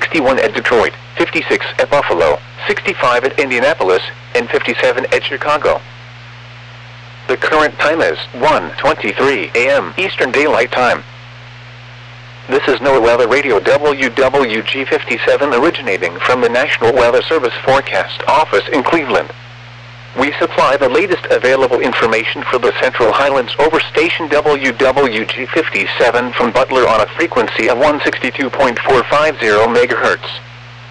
61 at Detroit, 56 at Buffalo, 65 at Indianapolis, and 57 at Chicago. The current time is 1:23 a.m. Eastern Daylight Time. This is NOAA Weather Radio WWG57 originating from the National Weather Service Forecast Office in Cleveland. We supply the latest available information for the Central Highlands over station WWG57 from Butler on a frequency of 162.450 MHz.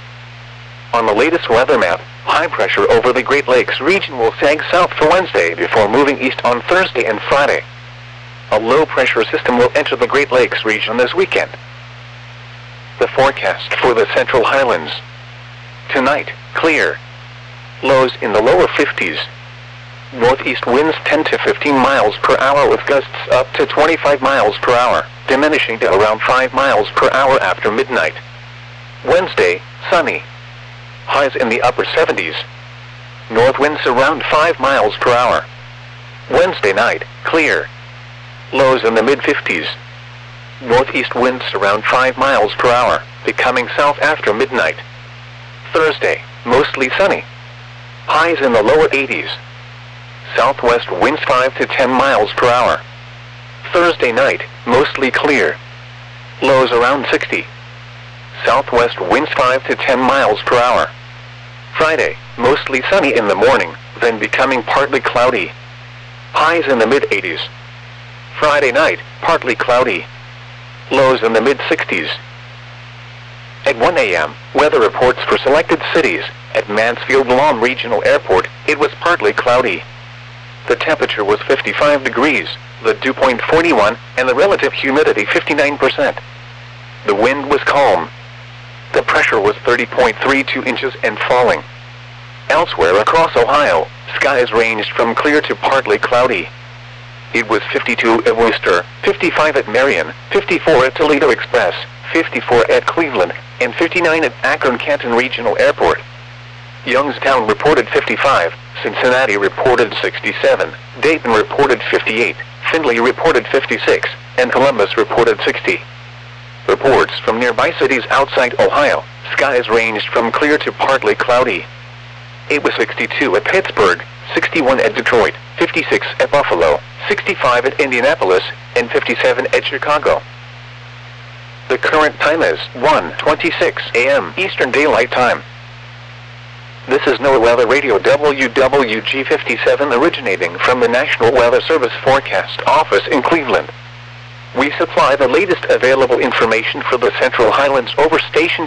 On the latest weather map, high pressure over the Great Lakes region will sag south for Wednesday before moving east on Thursday and Friday. A low pressure system will enter the Great Lakes region this weekend. The forecast for the Central Highlands. Tonight, clear. Lows in the lower 50s. Northeast winds 10 to 15 miles per hour with gusts up to 25 miles per hour, diminishing to around 5 miles per hour after midnight. Wednesday, sunny. Highs in the upper 70s. North winds around 5 miles per hour. Wednesday night, clear. Lows in the mid-50s. Northeast winds around 5 miles per hour, becoming south after midnight. Thursday, mostly sunny. Highs in the lower 80s. Southwest winds 5 to 10 miles per hour. Thursday night, mostly clear. Lows around 60. Southwest winds 5 to 10 miles per hour. Friday, mostly sunny in the morning, then becoming partly cloudy. Highs in the mid-80s. Friday night, partly cloudy. Lows in the mid-60s. At 1 a.m., weather reports for selected cities. At Mansfield-Lom Regional Airport, it was partly cloudy. The temperature was 55 degrees, the dew point 41, and the relative humidity 59%. The wind was calm. The pressure was 30.32 inches and falling. Elsewhere across Ohio, skies ranged from clear to partly cloudy. It was 52 at Worcester, 55 at Marion, 54 at Toledo Express, 54 at Cleveland, and 59 at Akron-Canton Regional Airport. Youngstown reported 55, Cincinnati reported 67, Dayton reported 58, Findlay reported 56, and Columbus reported 60. Reports from nearby cities outside Ohio, skies ranged from clear to partly cloudy. It was 62 at Pittsburgh, 61 at Detroit, 56 at Buffalo, 65 at Indianapolis, and 57 at Chicago. The current time is 1:26 a.m. Eastern Daylight Time. This is NOAA Weather Radio WWG57 originating from the National Weather Service Forecast Office in Cleveland. We supply the latest available information for the Central Highlands over station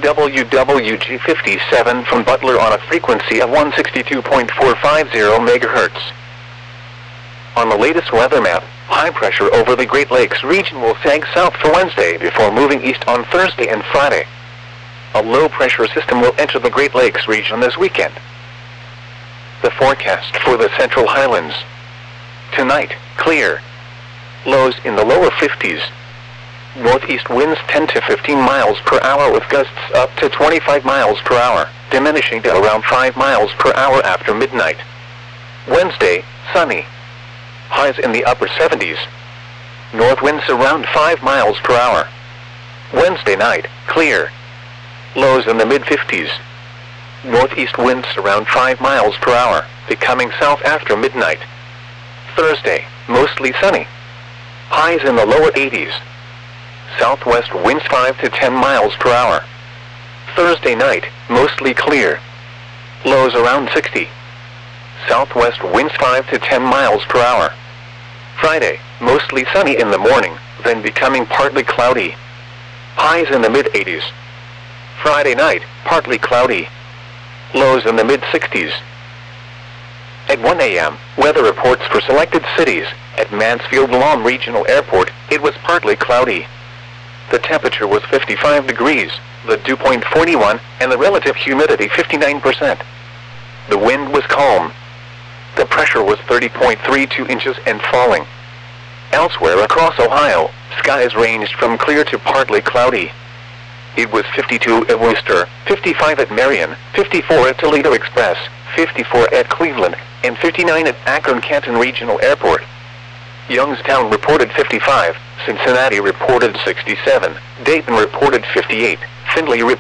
WWG57 from Butler on a frequency of 162.450 MHz. On the latest weather map, high pressure over the Great Lakes region will sag south for Wednesday before moving east on Thursday and Friday. A low pressure system will enter the Great Lakes region this weekend. The forecast for the Central Highlands. Tonight, clear. Lows in the lower 50s. Northeast winds 10 to 15 miles per hour with gusts up to 25 miles per hour, diminishing to around 5 miles per hour after midnight. Wednesday, sunny. Highs in the upper 70s. North winds around 5 miles per hour. Wednesday night, clear. Lows in the mid-50s. Northeast winds around 5 miles per hour, becoming south after midnight. Thursday, mostly sunny. Highs in the lower 80s. Southwest winds 5 to 10 miles per hour. Thursday night, mostly clear. Lows around 60. Southwest winds 5 to 10 miles per hour. Friday, mostly sunny in the morning, then becoming partly cloudy. Highs in the mid-80s. Friday night, partly cloudy. Lows in the mid-60s. At 1 a.m., weather reports for selected cities. At Mansfield-Lom Regional Airport, it was partly cloudy. The temperature was 55 degrees, the dew point 41, and the relative humidity 59%. The wind was calm. The pressure was 30.32 inches and falling. Elsewhere across Ohio, skies ranged from clear to partly cloudy. It was 52 at Worcester, 55 at Marion, 54 at Toledo Express, 54 at Cleveland, and 59 at Akron-Canton Regional Airport. Youngstown reported 55, Cincinnati reported 67, Dayton reported 58, Findlay reported